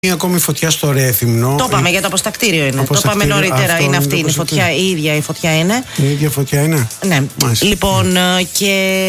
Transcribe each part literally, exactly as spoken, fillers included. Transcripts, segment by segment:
Μία ακόμη φωτιά στο Ρέθυμνο. Το είπαμε για το αποστακτήριο είναι. Το είπαμε νωρίτερα. Αυτό είναι αυτή είναι η φωτιά. Η ίδια η φωτιά είναι. Η ίδια φωτιά είναι. Ναι. Μάλιστα. Λοιπόν, και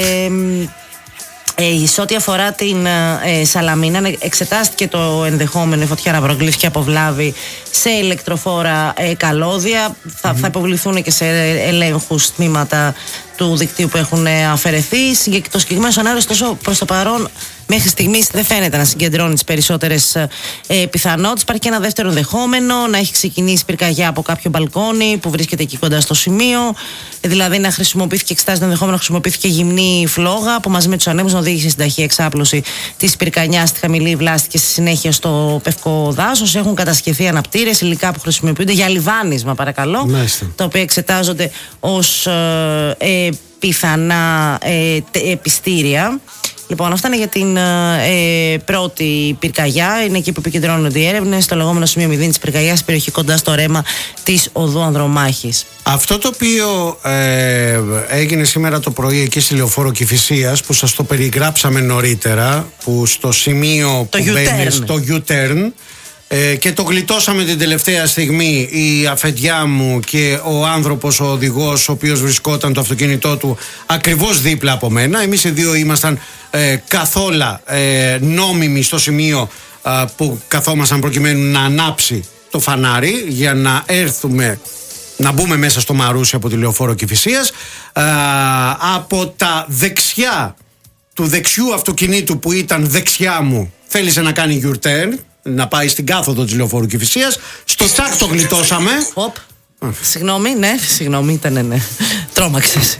ε, σε ό,τι αφορά την ε, Σαλαμίνα, εξετάστηκε το ενδεχόμενο η φωτιά να προκλήθηκε και αποβλάβει σε ηλεκτροφόρα ε, καλώδια. Θα, mm-hmm. θα υποβληθούν και σε ελέγχους τμήματα του δικτύου που έχουν αφαιρεθεί. Το συγκεκριμένο σενάριο, ωστόσο, προς το παρόν, μέχρι στιγμής δεν φαίνεται να συγκεντρώνει τις περισσότερες ε, πιθανότητες. Υπάρχει και ένα δεύτερο ενδεχόμενο, να έχει ξεκινήσει πυρκαγιά από κάποιο μπαλκόνι που βρίσκεται εκεί κοντά στο σημείο. Δηλαδή να χρησιμοποιήθηκε, εξετάζει το ενδεχόμενο να χρησιμοποιήθηκε γυμνή φλόγα που μαζί με τους ανέμους να οδήγησε στην ταχεία εξάπλωση της πυρκανιάς στη χαμηλή βλάστη και στη συνέχεια στο πευκό δάσος. Έχουν κατασκευθεί αναπτήρες, υλικά που χρησιμοποιούνται για λιβάνισμα, παρακαλώ. Μάλιστα. Τα οποία εξετάζονται ως ε, ε, πιθανά ε, τε, πιστήρια. Λοιπόν, αυτά είναι για την ε, πρώτη πυρκαγιά. Είναι εκεί που επικεντρώνονται οι έρευνες, στο λεγόμενο σημείο μηδέν της πυρκαγιάς, στην περιοχή κοντά στο ρέμα της οδού Ανδρομάχης. Αυτό το οποίο ε, έγινε σήμερα το πρωί εκεί στη Λεωφόρο Κηφισίας, που σας το περιγράψαμε νωρίτερα, που στο σημείο το που μπαίνει στο U-turn, Ε, και το γλιτώσαμε την τελευταία στιγμή η αφεντιά μου και ο άνθρωπος, ο οδηγός, ο οποίος βρισκόταν το αυτοκίνητό του ακριβώς δίπλα από μένα. Εμείς οι δύο ήμασταν ε, καθόλου ε, νόμιμοι στο σημείο ε, που καθόμασταν προκειμένου να ανάψει το φανάρι για να έρθουμε να μπούμε μέσα στο Μαρούσι από τη Λεωφόρο Κηφισίας. Ε, από τα δεξιά του δεξιού αυτοκινήτου που ήταν δεξιά μου θέλησε να κάνει U-turn, να πάει στην κάθοδο της Λεωφόρου Κηφισίας. Στο τσάκ το γλιτώσαμε. Οπ. Συγγνώμη, ναι, συγγνώμη, ήταν ναι. Τρόμαξες.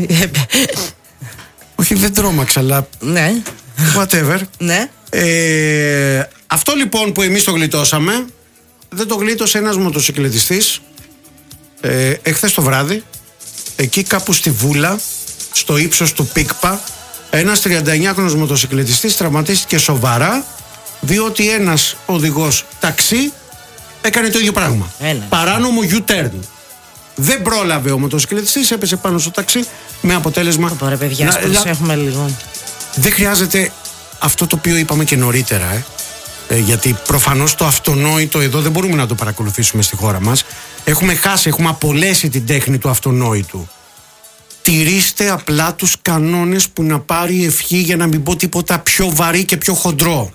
Όχι, δεν τρόμαξα, αλλά. Ναι. Whatever. Ναι. Ε, αυτό λοιπόν που εμείς το γλιτώσαμε, δεν το γλίτωσε ένας μοτοσυκλετιστής ε, εχθές το βράδυ, εκεί κάπου στη Βούλα, στο ύψος του Πίκπα. Ένας τριανταεννιάχρονος μοτοσυκλετιστής τραυματίστηκε σοβαρά, διότι ένας οδηγός ταξί έκανε το ίδιο πράγμα. Έλα. Παράνομο U-turn. Δεν πρόλαβε ο μοτοσυκλετιστής, έπεσε πάνω στο ταξί με αποτέλεσμα. Ωραία, παιδιά, να, προσέχουμε να... λίγο. Δεν χρειάζεται αυτό το οποίο είπαμε και νωρίτερα, ε. Ε, γιατί προφανώς το αυτονόητο εδώ δεν μπορούμε να το παρακολουθήσουμε στη χώρα μας. Έχουμε χάσει, έχουμε απολέσει την τέχνη του αυτονόητου. Τηρήστε απλά τους κανόνες που να πάρει ευχή, για να μην πω τίποτα πιο βαρύ και πιο χοντρό.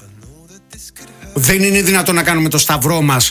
Δεν είναι δυνατόν να κάνουμε το σταυρό μας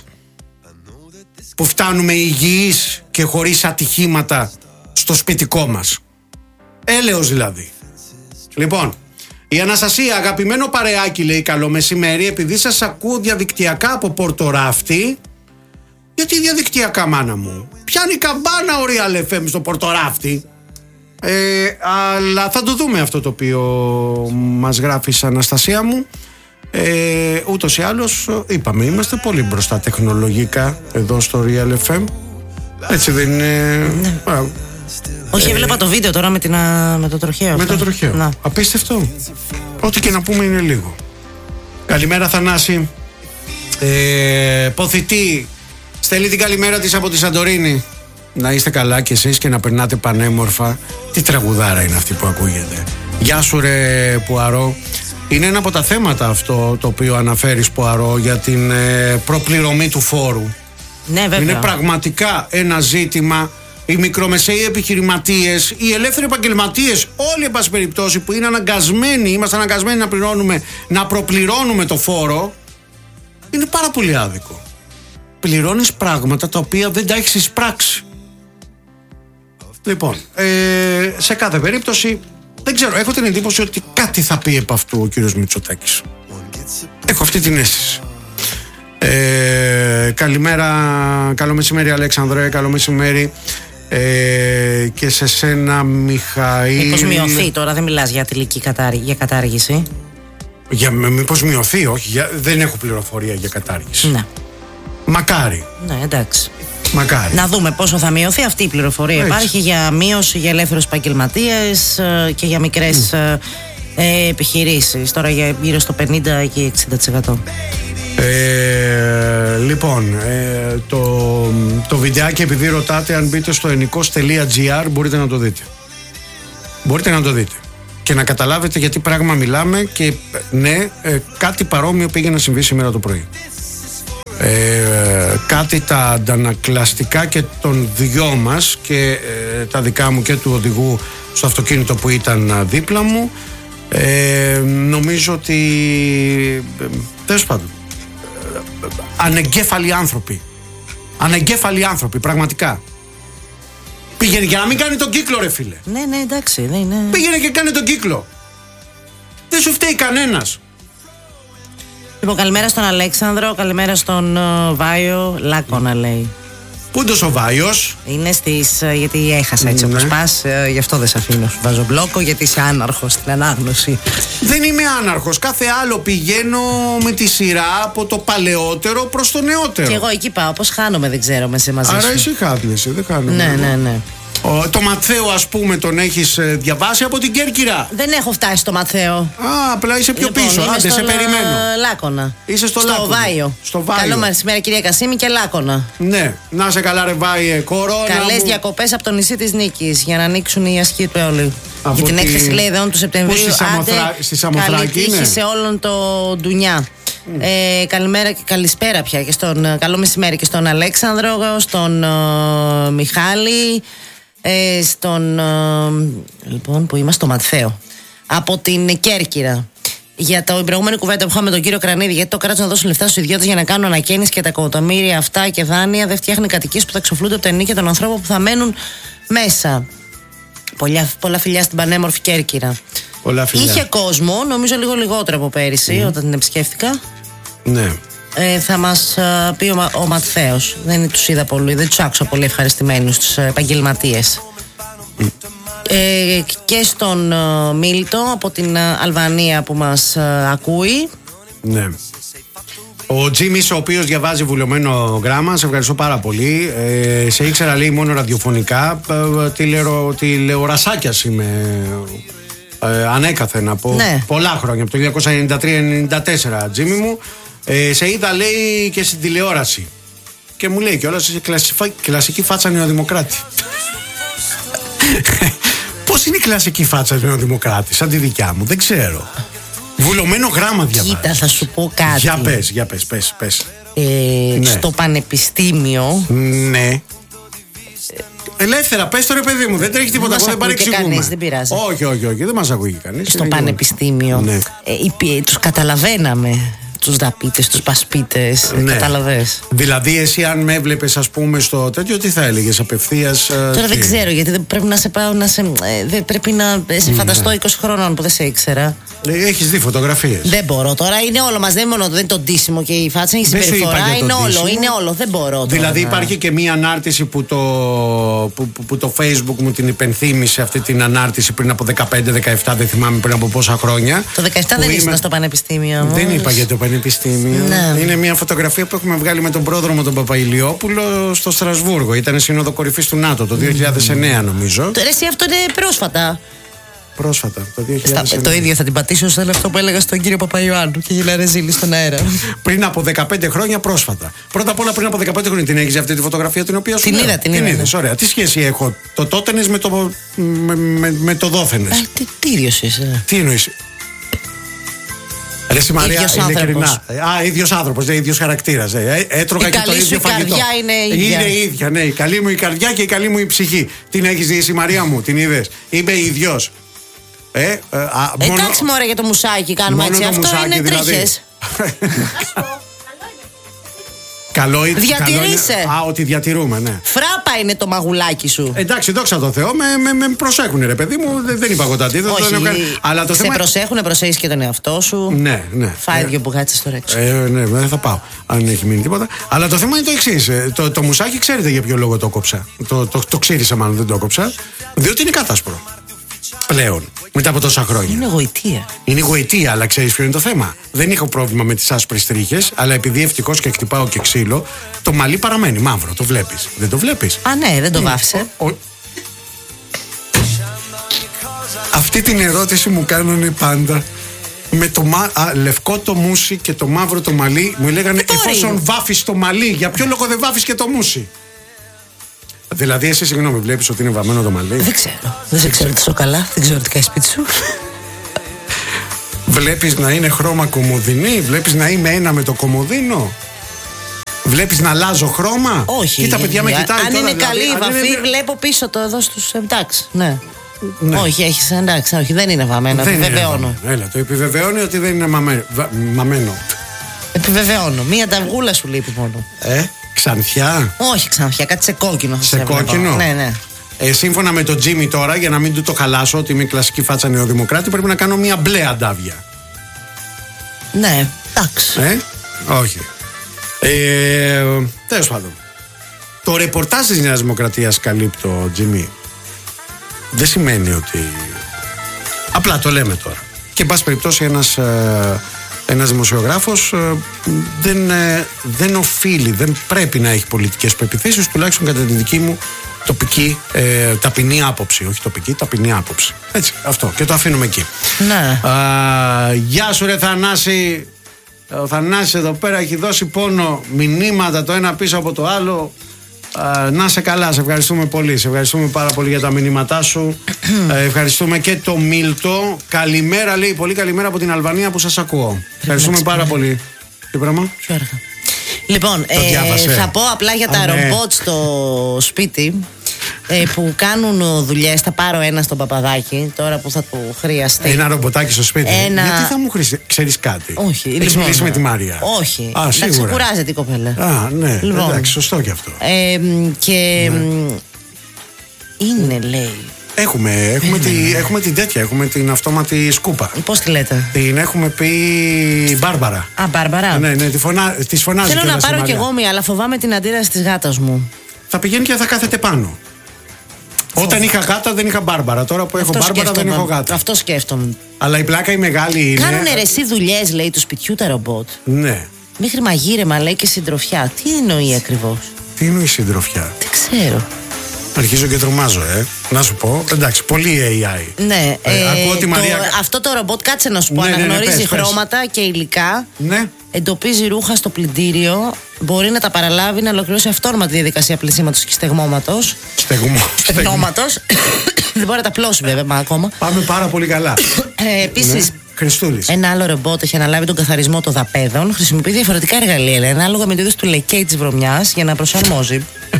που φτάνουμε υγιείς και χωρίς ατυχήματα στο σπιτικό μας. Έλεος δηλαδή. Λοιπόν, η Αναστασία, αγαπημένο παρεάκι, λέει καλό μεσημέρι, επειδή σας ακούω διαδικτυακά από Πορτοράφτη. Γιατί διαδικτυακά, μάνα μου? Πιάνει καμπάνα ο Real εφ εμ στο Πορτοράφτη. Ε, αλλά θα το δούμε αυτό το οποίο μας γράφεις, Αναστασία μου. Ε, ούτως ή άλλως είπαμε, είμαστε πολύ μπροστά τεχνολογικά εδώ στο Real εφ εμ. Έτσι δεν είναι? Ναι. Α, όχι, ε, έβλεπα το βίντεο τώρα με, την, με το τροχαίο. Με αυτό. το τροχαίο. Να. Απίστευτο. Ό,τι και να πούμε είναι λίγο. Καλημέρα, Θανάση. ε, Ποθητή στέλνει την καλημέρα της από τη Σαντορίνη. Να είστε καλά κι εσείς και να περνάτε πανέμορφα. Τι τραγουδάρα είναι αυτή που ακούγεται. Γεια σου ρε Πουαρό. Είναι ένα από τα θέματα αυτό το οποίο αναφέρεις, Πουαρό, για την ε, προπληρωμή του φόρου. Ναι, βέβαια. Είναι πραγματικά ένα ζήτημα. Οι μικρομεσαίοι επιχειρηματίες, οι ελεύθεροι επαγγελματίες, όλοι εν πάση περιπτώσει, που είναι αναγκασμένοι, είμαστε αναγκασμένοι να πληρώνουμε, να προπληρώνουμε το φόρο, είναι πάρα πολύ άδικο. Πληρώνεις πράγματα τα οποία δεν τα έχεις εισπράξει. Λοιπόν, ε, σε κάθε περίπτωση, δεν ξέρω, έχω την εντύπωση ότι κάτι θα πει επ' αυτού ο κύριος Μητσοτάκης. Έχω αυτή την αίσθηση. Ε, καλημέρα, καλό μεσημέρι Αλέξανδρε, καλό μεσημέρι ε, και σε σένα Μιχαήλ. Μήπως μειωθεί τώρα, δεν μιλάς για τελική κατάργη, για κατάργηση? Για, μήπως μειωθεί, όχι, για, δεν έχω πληροφορία για κατάργηση. Ναι. Μακάρι. Ναι, εντάξει. Μακάρι. Να δούμε πόσο θα μειωθεί αυτή η πληροφορία. Έτσι. Υπάρχει για μείωση για ελεύθερους επαγγελματίες και για μικρές mm. ε, επιχειρήσεις. Τώρα για γύρω στο πενήντα και εξήντα τοις εκατό. Ε, λοιπόν, ε, το, το βιντεάκι, επειδή ρωτάτε, αν μπείτε στο ενικός τελεία τζι άρ μπορείτε να το δείτε. Μπορείτε να το δείτε και να καταλάβετε γιατί πράγμα μιλάμε. Και ναι, ε, κάτι παρόμοιο πήγε να συμβεί σήμερα το πρωί. Ε, κάτι τα αντανακλαστικά και των δυο μας και ε, τα δικά μου και του οδηγού στο αυτοκίνητο που ήταν δίπλα μου. Ε, νομίζω ότι ε, τέλος πάντων ε, ανεγκέφαλοι άνθρωποι ανεγκέφαλοι άνθρωποι πραγματικά. Πήγαινε για να μην κάνει τον κύκλο, ρε φίλε. Ναι, ναι, εντάξει, ναι, ναι. Πήγαινε και κάνει τον κύκλο. Δεν σου φταίει κανένας. Λοιπόν, καλημέρα στον Αλέξανδρο, καλημέρα στον uh, Βάιο. Λάκωνα λέει. Πού είναι ο Βάιος? Είναι στις. Uh, γιατί έχασα έτσι ναι. όπως πας, uh, γι' αυτό δεν σε αφήνω. Σου βάζω μπλόκο γιατί είσαι άναρχος στην ανάγνωση. Δεν είμαι άναρχος. Κάθε άλλο πηγαίνω με τη σειρά από το παλαιότερο προς το νεότερο. Και εγώ εκεί πάω. Πώς χάνομαι, δεν ξέρω με σε μαζί σου. Άρα εσύ χάθιεσαι, δεν χάνομαι. Ναι, ναι, ναι. Ο, το Ματθαίο, ας πούμε, τον έχεις ε, διαβάσει από την Κέρκυρα? Δεν έχω φτάσει στο Ματθαίο. Α, απλά είσαι πιο λοιπόν, πίσω. Άντε, σε περιμένω. Λάκωνα. Είσαι στο, στο Λάκωνα. Βάιο. Στο Βάιο. Καλό μεσημέρι, κυρία Κασίμη, και Λάκωνα. Ναι, να σε καλά, ρε Βάιε, κορώνα. Καλές μου... διακοπές από το νησί της Νίκης για να ανοίξουν οι ασκοί του αιώλου. Για την τη... έκθεση, λέει, εδώ του Σεπτεμβρίου. Στη Σαμοθρά... Σαμοθράκη. Καλή τύχη σε όλον το ντουνιά. Mm. Ε, καλημέρα και καλησπέρα πια και στον, καλό μεσημέρι και στον Αλέξανδρο, στον uh, Μιχάλη, ε, στον uh, λοιπόν που είμαστε, στο Ματθαίο από την Κέρκυρα. Για το προηγούμενη κουβέντα που είχαμε με τον κύριο Κρανίδη, γιατί το κράτος να δώσουν λεφτά στους ιδιώτες για να κάνουν ανακαίνιση και τα εκατομμύρια αυτά και δάνεια δεν φτιάχνει κατοικίες που θα ξοφλούνται από τα ενίκια των ανθρώπων που θα μένουν μέσα. Πολλά, πολλά φιλιά στην πανέμορφη Κέρκυρα. Πολλά φιλιά. Είχε κόσμο, νομίζω λίγο λιγότερο από πέρυσι, mm. όταν την επισκέφτηκα. Ναι. Ε, θα μας α, πει ο, ο Ματθαίος. Δεν τους είδα πολύ, δεν τους άκουσα πολύ ευχαριστημένους τους επαγγελματίες. Mm. Ε, και στον uh, Μίλτο από την uh, Αλβανία που μας uh, ακούει. Ναι. Ο Τζίμις, ο οποίος διαβάζει βουλωμένο γράμμα, σε ευχαριστώ πάρα πολύ. Ε, σε ήξερα, λέει, μόνο ραδιοφωνικά. Ε, τηλεο, τηλεορασάκιας είμαι ε, ανέκαθεν από ναι. πολλά χρόνια, από το χίλια εννιακόσια ενενήντα τρία ενενήντα τέσσερα, Τζίμι μου. Ε, σε είδα, λέει, και στην τηλεόραση. Και μου λέει κιόλας, είσαι κλασική φάτσα νεοδημοκράτη. Πώς είναι η κλασική φάτσα νεοδημοκράτη, σαν τη δικιά μου, δεν ξέρω. Βουλωμένο γράμμα διαβάζει. Κοίτα, θα σου πω κάτι. Για πες, για πες, πες, πες. Ε, ναι. Στο πανεπιστήμιο. Ναι. Ελεύθερα, πες το, ρε παιδί μου, δεν τρέχει τίποτα. Δεν μας δεν ακούει κανείς, δεν πειράζει. Όχι, όχι, όχι, δεν μας ακούει κανείς. Στο πανεπιστήμιο. Ναι. Ε, τους καταλαβαίναμε. Τους δαπίτες, τους πασπίτες, ναι. Κατάλαβες. Δηλαδή, εσύ, αν με έβλεπες, ας πούμε, στο τέτοιο, τι θα έλεγες απευθείας? Τώρα τι? Δεν ξέρω, γιατί δεν πρέπει να σε πάω να σε. Δεν πρέπει να σε φανταστώ είκοσι χρόνων που δεν σε ήξερα. Έχεις δει φωτογραφίες? Δεν μπορώ τώρα, είναι όλο μας. Δεν είναι μόνο, δεν είναι το ντύσιμο και η φάτσα, είναι η συμπεριφορά. Είναι όλο, είναι όλο. Δεν μπορώ τώρα. Δηλαδή, υπάρχει και μία ανάρτηση που το, που, που, που το Facebook μου την υπενθύμησε, αυτή την ανάρτηση πριν από δεκαπέντε δεκαεπτά, δεν θυμάμαι πριν από πόσα χρόνια. Το δεκαεπτά δεν ήσουν στο πανεπιστήμιο. Δεν είπα για το πανεπιστήμιο. Ναι. Είναι μια φωτογραφία που έχουμε βγάλει με τον πρόδρομο τον Παπαϊλιόπουλο στο Στρασβούργο. Ήταν σύνοδο κορυφής του ΝΑΤΟ το δύο χιλιάδες εννέα, νομίζω. Τώρα εσύ αυτό είναι πρόσφατα. Πρόσφατα, το δύο χιλιάδες εννέα. Στα, το ίδιο θα την πατήσω σαν αυτό που έλεγα στον κύριο Παπαϊωάννου και γελάρε ζήλι στον αέρα. Πριν από δεκαπέντε χρόνια, πρόσφατα. Πρώτα απ' όλα, πριν από δεκαπέντε χρόνια την έχεις αυτή τη φωτογραφία την οποία σου την είδα, την είδα. Είδες, ωραία. Τι σχέση έχω το τότενες με το, με, με, με το δόθενες? Ε, τι, τι ίδιος είσαι? Τι εννοείς? Ρε Μαρία, ειλικρινά. Α, ίδιος άνθρωπος, ίδιος χαρακτήρας. Έτρωγα και το ίδιο φαγητό. Η καλή σου καρδιά είναι ίδια. Είναι ίδια, ναι. Η καλή μου η καρδιά και η καλή μου η ψυχή. Την έχεις δει, η Μαρία μου, την είδες? Είμαι ίδιος. Ε, ε, α, μόνο... Εντάξει, μωρέ, για το μουσάκι κάνουμε μόνο έτσι. Το αυτό μουσάκι, είναι δηλαδή. τρίχες. Καλό είναι. Διατηρείσαι. Καλό είναι. Α, ότι διατηρούμε, ναι. Φράπα είναι το μαγουλάκι σου. Εντάξει, δόξα τω Θεώ, με, με, με προσέχουν, ρε παιδί μου. Δεν, δεν είπα εγώ τα αντίθετα. Όχι, δεν έχω... Αλλά το σε θέμα... προσέχουν, προσέχεις και τον εαυτό σου. Ναι, ναι. Φάει δύο μπουγάτσες τώρα έξω. Ε, ναι, δεν θα πάω. Αν έχει μείνει τίποτα. Αλλά το θέμα είναι το εξής. Το, το μουσάκι, ξέρετε για ποιο λόγο το κόψα. Το, το, το ξύρισα, μάλλον δεν το κόψα. Διότι είναι κάτασπρο. Πλέον, μετά από τόσα χρόνια. Είναι γοητεία. Είναι γοητεία, αλλά ξέρεις ποιο είναι το θέμα? Δεν έχω πρόβλημα με τις άσπρες τρίχες, αλλά επειδή ευτυχώς και χτυπάω και ξύλο, το μαλλί παραμένει μαύρο. Το βλέπεις? Δεν το βλέπεις? Α, ναι, δεν το βάφησε. Ο, ο... Αυτή την ερώτηση μου κάνανε πάντα. Με το μα... Α, λευκό το μουσι και το μαύρο το μαλλί. Μου λέγανε, εφόσον βάφεις το μαλλί, για ποιο λόγο δεν βάφεις και το μουσι? Δηλαδή, εσύ, συγγνώμη, βλέπεις ότι είναι βαμμένο το μαλλί? Δεν ξέρω. Δεν σε ξέρω τόσο καλά. Δεν ξέρω τι κάνει σπίτι σου. Βλέπεις να είναι χρώμα κομμωδινή? Βλέπεις να είμαι ένα με το κομμωδίνο? Βλέπεις να αλλάζω χρώμα? Όχι. Κοίτα, παιδιά, με κοιτάει. Αν τώρα, είναι καλή η δηλαδή, βαφή, είναι... βλέπω πίσω το εδώ στους. Εντάξει, ναι. Ναι. Όχι, έχεις, εντάξει, όχι, δεν είναι βαμμένο. Δεν επιβεβαιώνω. Είναι Έλα, το επιβεβαιώνει ότι δεν είναι μαμέ... Βα... μαμένο. Επιβεβαιώνω. Μία ταυγούλα σου λείπει μόνο. Ε, ξανθιά. Όχι ξανθιά, κάτι σε κόκκινο. Σε κόκκινο. Ναι, ναι. Ε, σύμφωνα με τον Τζίμι τώρα, για να μην του το χαλάσω, ότι είμαι κλασική φάτσα νεοδημοκράτη, πρέπει να κάνω μια μπλε αντάβια. Ναι, εντάξει. Ε, όχι. Ε, τέλος πάντων. Το ρεπορτάζ της Νέας Δημοκρατίας καλύπτει το Τζίμι. Δεν σημαίνει ότι. Απλά το λέμε τώρα. Και εν πάση περιπτώσει ένας, ε, ένας δημοσιογράφος ε, δεν, ε, δεν οφείλει, δεν πρέπει να έχει πολιτικές πεποιθήσεις, τουλάχιστον κατά τη δική μου τοπική, ε, ταπεινή άποψη. Όχι τοπική, ταπεινή άποψη. Έτσι, αυτό. Και το αφήνουμε εκεί. Ναι. Α, γεια σου ρε Θανάση. Ο Θανάσης εδώ πέρα έχει δώσει πόνο, μηνύματα το ένα πίσω από το άλλο. Uh, να σε καλά, σε ευχαριστούμε πολύ. Σε ευχαριστούμε πάρα πολύ για τα μηνύματά σου. uh, ευχαριστούμε και το Μίλτο. Καλημέρα, λέει, πολύ καλημέρα από την Αλβανία που σας ακούω. Ευχαριστούμε πάρα πολύ. Τι πράγμα? Πιο αργά. Λοιπόν, ε, θα πω απλά για τα Α, ρομπότ ναι. στο σπίτι ε, που κάνουν δουλειές. Θα πάρω ένα στον Παπαδάκη τώρα που θα του χρειαστεί. Ένα ρομποτάκι στο σπίτι. Ένα... Γιατί θα μου χρειαστεί, ξέρεις κάτι? Όχι. Έχεις λοιπόν, μιλήσει με τη Μάρια? Όχι. Α, εντάξει, κουράζεται η κοπέλα. Α, ναι. Λοιπόν, εντάξει, σωστό και αυτό. Ε, και ναι. είναι, λέει. Έχουμε, έχουμε, τη, έχουμε την τέτοια, έχουμε την αυτόματη σκούπα. Πώς τη λέτε? Την έχουμε πει Μπάρμπαρα. Α, Μπάρμπαρα. Ναι, ναι, τη φωνα, της φωνάζει. Θέλω να πάρω κι εγώ μία, αλλά φοβάμαι την αντίδραση της γάτας μου. Θα πηγαίνει και θα κάθεται πάνω. Φοβ... Όταν είχα γάτα δεν είχα Μπάρμπαρα. Τώρα που έχω αυτό Μπάρμπαρα δεν έχω γάτα. Αυτό σκέφτομαι. Αλλά η πλάκα η μεγάλη είναι. Κάνουνε ρε εσύ δουλειές, λέει, του σπιτιού τα ρομπότ. Ναι. Μέχρι μαγείρεμα, λέει, και συντροφιά. Τι εννοεί ακριβώς? Τι εννοεί συντροφιά? Δεν ξέρω. Αρχίζω και τρομάζω, ε. Να σου πω. Εντάξει, πολύ έι άι. Ναι. Ε, ε, ακούω τη Μαρία... το, αυτό το ρομπότ, κάτσε να σου πω, ναι, αναγνωρίζει ναι, ναι, πες, χρώματα πες. Και υλικά. Ναι. Εντοπίζει ρούχα στο πλυντήριο. Μπορεί να τα παραλάβει, να ολοκληρώσει αυτόματα τη διαδικασία πλυσίματος και στεγμώματος. Στεγμό. Στεγμώματος. Δεν μπορεί να τα πλώσει, βέβαια, μα ακόμα. Πάμε πάρα πολύ καλά. ε, Επίσης. Ναι. Ένα άλλο ρομπότ έχει αναλάβει τον καθαρισμό των δαπέδων. Χρησιμοποιεί διαφορετικά εργαλεία, ανάλογα με το είδος του λεκέι της βρωμιάς, για να προσαρμόζει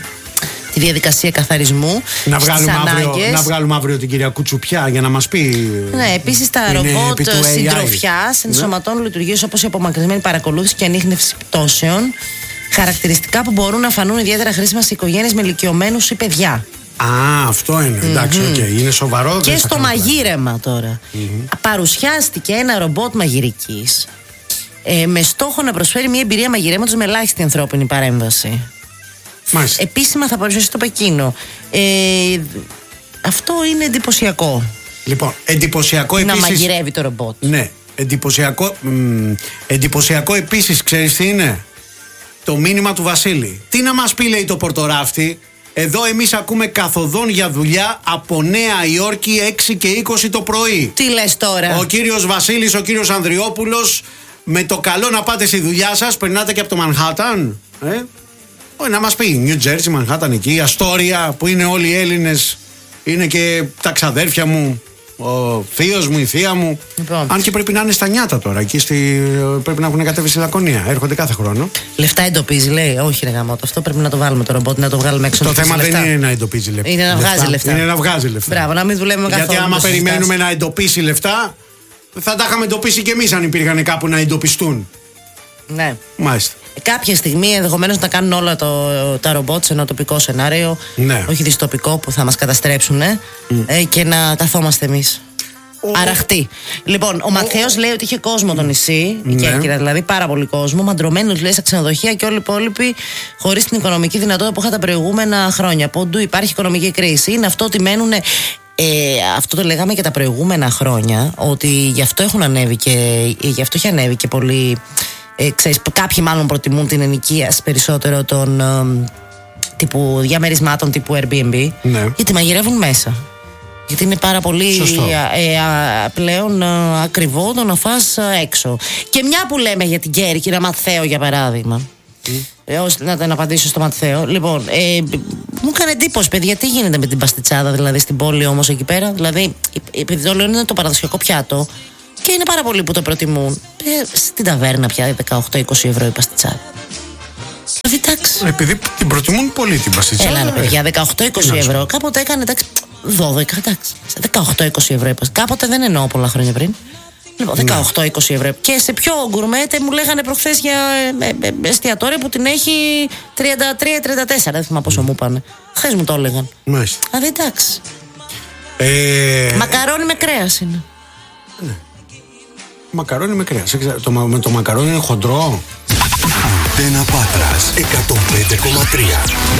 τη διαδικασία καθαρισμού. Να βγάλουμε, αύριο, να βγάλουμε αύριο την κυρία Κουτσουπιά για να μας πει. Ναι, επίσης τα ρομπότ συντροφιάς ενσωματώνουν ναι. λειτουργίες όπως η απομακρυσμένη παρακολούθηση και ανίχνευση πτώσεων. Χαρακτηριστικά που μπορούν να φανούν ιδιαίτερα χρήσιμα σε οικογένειες με ηλικιωμένους ή παιδιά. Α, αυτό είναι. Mm-hmm. Εντάξει, okay. Είναι σοβαρό. Και στο μαγείρεμα τώρα. Mm-hmm. Παρουσιάστηκε ένα ρομπότ μαγειρικής ε, με στόχο να προσφέρει μια εμπειρία μαγειρέματος με ελάχιστη ανθρώπινη παρέμβαση. Μάλιστα. Επίσημα θα παρουσιαστεί στο Πεκίνο. Ε, αυτό είναι εντυπωσιακό. Λοιπόν, εντυπωσιακό επίσης. Να μαγειρεύει το ρομπότ. Ναι, εντυπωσιακό. Μ, εντυπωσιακό επίσης, ξέρεις τι είναι? Το μήνυμα του Βασίλη. Τι να μας πει, λέει, το πορτοράφτη? Εδώ εμείς ακούμε καθοδόν για δουλειά από Νέα Υόρκη έξι και είκοσι το πρωί. Τι λες τώρα? Ο κύριος Βασίλης, ο κύριος Ανδριόπουλος, με το καλό να πάτε στη δουλειά σας, περνάτε και από το Μανχάταν. Ε? Όχι, να μας πει, Νιου Τζέρσι, Μανχάταν εκεί, Αστόρια, που είναι όλοι οι Έλληνες, είναι και τα ξαδέρφια μου, ο θείος μου, η θεία μου. Λοιπόν. Αν και πρέπει να είναι στα νιάτα τώρα, εκεί στη, πρέπει να έχουν κατέβει στη Λακωνία, έρχονται κάθε χρόνο. Λεφτά εντοπίζει, λέει, όχι ρε γαμώτο, αυτό πρέπει να το βάλουμε το ρομπότ, να το βγάλουμε έξω. Το θέμα δεν είναι να εντοπίζει λεφτά. Είναι να βγάζει λεφτά. Είναι να βγάζει λεφτά. Μπράβο, να μην δουλεύουμε καθόλου. Γιατί άμα περιμένουμε στάση. Να εντοπίσει λεφτά, θα τα είχαμε εντοπίσει κι εμείς αν υπήρχαν κάπου να εντοπιστούν. Ναι. Μάλιστα. Κάποια στιγμή ενδεχομένως να κάνουν όλα το, τα ρομπότ σε ένα τοπικό σενάριο, ναι. όχι δυστοπικό που θα μας καταστρέψουν ε, mm. ε, και να καθόμαστε εμείς. Oh. Αραχτοί. Λοιπόν, ο Ματθαίος oh. λέει ότι είχε κόσμο το νησί, η ναι. Κέρκυρα δηλαδή, πάρα πολύ κόσμο, μαντρωμένους λέει στα ξενοδοχεία και όλοι οι υπόλοιποι χωρίς την οικονομική δυνατότητα που είχαν τα προηγούμενα χρόνια. Πόντου υπάρχει οικονομική κρίση. Είναι αυτό ότι μένουν. Ε, αυτό το λέγαμε και τα προηγούμενα χρόνια, ότι γι' αυτό έχουν ανέβει και γι' αυτό έχει ανέβει και πολύ. Ε, ξέρεις, κάποιοι μάλλον προτιμούν την ενοικίαση περισσότερο των ε, τύπου διαμερισμάτων τύπου Airbnb, ναι. Γιατί μαγειρεύουν μέσα. Γιατί είναι πάρα πολύ ε, ε, α, πλέον α, ακριβό το να φας α, έξω. Και μια που λέμε για την Κέρκυρα, Ματθαίο για παράδειγμα. Mm. Ε, ως, να, να απαντήσω στο Ματθαίο. Λοιπόν, ε, μου έκανε εντύπωση, παιδιά, τι γίνεται με την παστιτσάδα δηλαδή στην πόλη όμως εκεί πέρα. Δηλαδή, επειδή το λέω είναι το παραδοσιακό πιάτο. Και είναι πάρα πολλοί που το προτιμούν. Ε, στην ταβέρνα πια δεκαοκτώ με είκοσι ευρώ η παστιτσάδα. Εντάξει. Επειδή την προτιμούν πολύ την παστιτσιάρα. Έλα, παιδιά, δεκαοκτώ είκοσι ευρώ. Κάποτε έκανε, εντάξει, δώδεκα, εντάξει. δεκαοκτώ είκοσι ευρώ είπα. Κάποτε δεν εννοώ πολλά χρόνια πριν. Λοιπόν, δεκαοκτώ είκοσι ευρώ. Και σε πιο γκουρμέτε μου λέγανε προχθές για ε, ε, ε, εστιατόρια που την έχει τριάντα τρία τριάντα τέσσερα. Δεν θυμάμαι πόσο μου πάνε. Χθες μου το έλεγαν. Μάλιστα. Δηλαδή, εντάξει. Ε... Μακαρόνι με κρέας είναι. Ναι. Μακαρόνι με κρέας. Το, με το μακαρόνι είναι χοντρό. Αντένα Πάτρας εκατόν πέντε κόμμα τρία.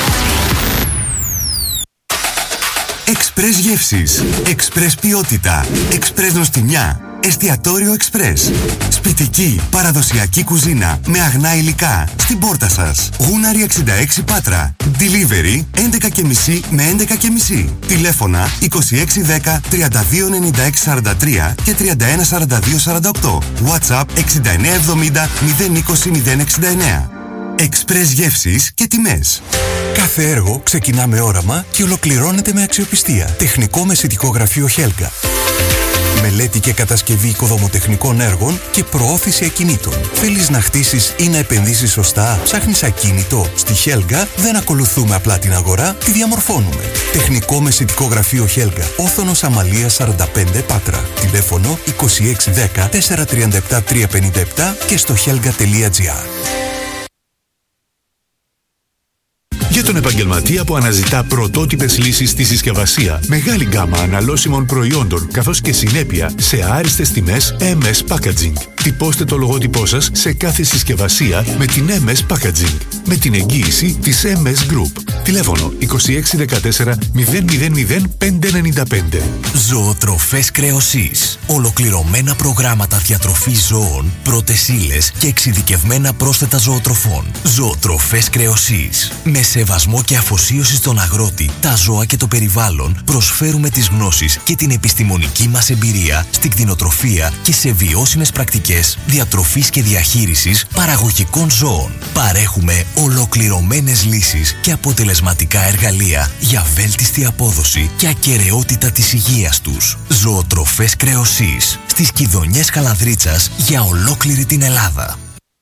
Εξπρές γεύσεις, εξπρές ποιότητα, εξπρές νοστιμιά, εστιατόριο εξπρές. Σπιτική, παραδοσιακή κουζίνα με αγνά υλικά στην πόρτα σας. Γούναρη εξήντα έξι Πάτρα. Delivery έντεκα και μισή με έντεκα και μισή. Τηλέφωνα είκοσι έξι δέκα τριάντα δύο ενενήντα έξι σαράντα τρία και τριάντα ένα σαράντα δύο σαράντα οκτώ. WhatsApp εξήντα εννέα εβδομήντα μηδέν είκοσι μηδέν εξήντα εννέα. Εξπρές γεύσεις και τιμές. Κάθε έργο ξεκινά με όραμα και ολοκληρώνεται με αξιοπιστία. Τεχνικό μεσητικό γραφείο Χέλγα. Μελέτη και κατασκευή οικοδομοτεχνικών έργων και προώθηση ακινήτων. Θέλεις να χτίσεις ή να επενδύσεις σωστά? Ψάχνεις ακίνητο? Στη Χέλγα δεν ακολουθούμε απλά την αγορά, τη διαμορφώνουμε. Τεχνικό μεσητικό γραφείο Χέλγα. Όθωνος Αμαλίας σαράντα πέντε Πάτρα. Τηλέφωνο είκοσι έξι δέκα τετρακόσια τριάντα επτά τριακόσια πενήντα επτά και στο χέλγα τελεία τζι άρ. Για τον επαγγελματία που αναζητά πρωτότυπες λύσεις στη συσκευασία, μεγάλη γκάμα αναλώσιμων προϊόντων καθώς και συνέπεια σε άριστες τιμές εμ ες Packaging. Τυπώστε το λογότυπό σας σε κάθε συσκευασία με την εμ ες Packaging, με την εγγύηση της εμ ες Group. Τηλέφωνο είκοσι έξι δεκατέσσερα μηδέν μηδέν μηδέν πέντε εννιά πέντε. Ζωοτροφές Κρεοσής. Ολοκληρωμένα προγράμματα διατροφής ζώων, πρώτες ύλες και εξειδικευμένα πρόσθετα ζωοτροφών. Ζωοτροφές Κρεοσής. Με σεβασμό και αφοσίωση στον αγρότη, τα ζώα και το περιβάλλον, προσφέρουμε τις γνώσεις και την επιστημονική μας εμπειρία στην κτηνοτροφία και σε βιώσιμες πρακτικές διατροφής και διαχείρισης παραγωγικών ζώων. Παρέχουμε ολοκληρωμένες λύσεις και αποτελεσματικά εργαλεία για βέλτιστη απόδοση και ακεραιότητα της υγείας τους. Ζωοτροφές Κρεοσής. Στις Κιδωνιές Καλανδρίτσας για ολόκληρη την Ελλάδα.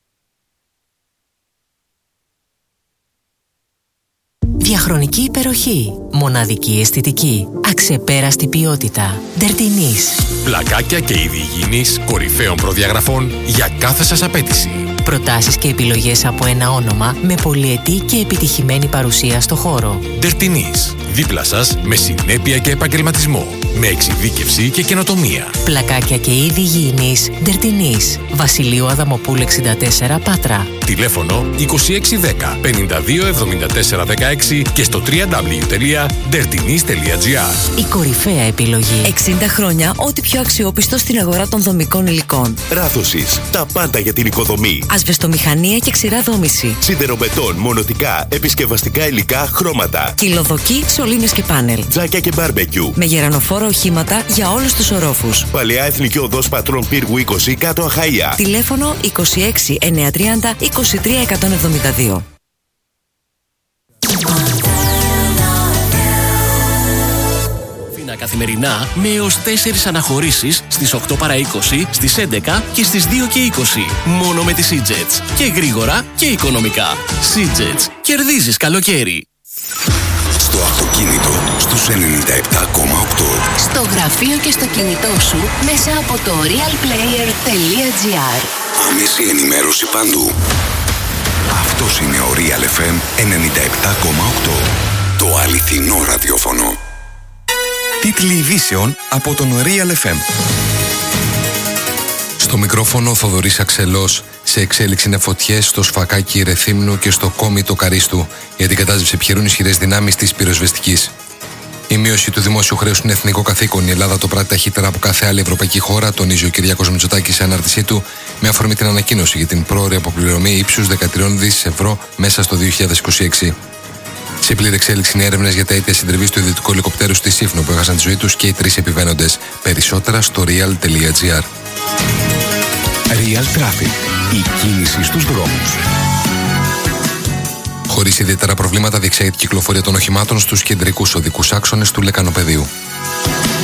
Διαχρονική υπεροχή, μοναδική αισθητική, αξεπέραστη ποιότητα. Ντερτινής. Πλακάκια και είδη υγιεινής κορυφαίων προδιαγραφών για κάθε σας απέτηση. Προτάσεις και επιλογές από ένα όνομα με πολυετή και επιτυχημένη παρουσία στο χώρο. Ντερτινής. Δίπλα σας με συνέπεια και επαγγελματισμό. Με εξειδίκευση και καινοτομία. Πλακάκια και είδη υγιεινής. Ντερτινής. Βασιλείου Αδαμοπούλου εξήντα τέσσερα Πάτρα. Τηλέφωνο είκοσι έξι δέκα πενήντα δύο εβδομήντα τέσσερα δεκαέξι και στο double-u double-u double-u τελεία ντερτινής τελεία τζι άρ. Η κορυφαία επιλογή. εξήντα χρόνια ό,τι πιο αξιόπιστο στην αγορά των δομικών υλικών. Ράθωσης. Τα πάντα για την οικοδομή. Ασβεστομηχανία και ξηρά δόμηση. Σιδεροβετόν, μονοτικά, επισκευαστικά υλικά, χρώματα. Κυλοδοκή, σωλήνες και πάνελ. Τζάκια και μπάρμπεκιου. Με γερανοφόρα οχήματα για όλους τους ορόφους. Παλαιά Εθνική Οδός Πατρών Πύργου είκοσι κάτω Αχαΐα. Τηλέφωνο είκοσι έξι εννιακόσια τριάντα είκοσι τρία εκατόν εβδομήντα δύο. Καθημερινά με έως τέσσερις αναχωρήσεις στις οκτώ παρά είκοσι, στις έντεκα και στις δύο και είκοσι. Μόνο με τη Seajets. Και γρήγορα και οικονομικά. Seajets. Κερδίζεις καλοκαίρι. Στο αυτοκίνητο στους ενενήντα επτά κόμμα οκτώ. Στο γραφείο και στο κινητό σου μέσα από το real player τελεία τζι άρ. Άμεση ενημέρωση παντού. Αυτός είναι ο Real εφ εμ ενενήντα επτά κόμμα οκτώ. Το αληθινό ραδιόφωνο. Τίτλοι ειδήσεων από τον Real εφ εμ. Στο μικρόφωνο ο Θοδωρής Αξελός. Σε εξέλιξη είναι φωτιές στο Σφακάκι Ρεθύμνου και στο Κόμιτο Καρίστου. Για την κατάσβεση επιχειρούν ισχυρές δυνάμεις της πυροσβεστικής. Η μείωση του δημόσιου χρέους είναι εθνικό καθήκον. Η Ελλάδα το πράττει ταχύτερα από κάθε άλλη ευρωπαϊκή χώρα, τονίζει ο Κυριάκος Μητσοτάκης σε ανάρτησή του, με αφορμή την ανακοίνωση για την πρόωρη αποπληρωμή ύψους δεκατρία δισεκατομμύρια ευρώ μέσα στο δύο χιλιάδες είκοσι έξι. Σε πλήρη εξέλιξη είναι έρευνες για τα αίτια συντριβής του ιδιωτικού ελικοπτέρου στη Σύφνο που έχασαν τη ζωή τους και οι τρεις επιβαίνοντες. Περισσότερα στο real τελεία τζι άρ. Real Traffic. Η κίνηση στους δρόμους. Χωρίς ιδιαίτερα προβλήματα διεξάγεται η κυκλοφορία των οχημάτων στους κεντρικούς οδικούς άξονες του Λεκανοπεδίου.